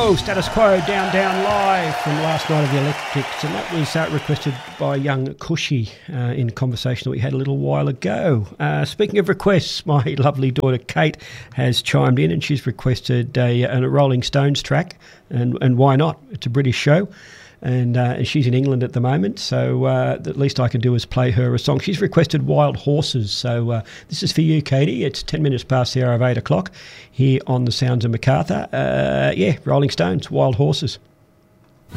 Quo, Status Quo, Down Down Live from last night of the Electrics, and that was requested by young Cushy in conversation that we had a little while ago. Speaking of requests, my lovely daughter Kate has chimed in and she's requested a Rolling Stones track, and why not? It's a British show. And she's in England at the moment, so the least I can do is play her a song. She's requested Wild Horses, so this is for you, Katie. It's 10 minutes past the hour of 8 o'clock here on the Sounds of Macarthur. Rolling Stones, Wild Horses.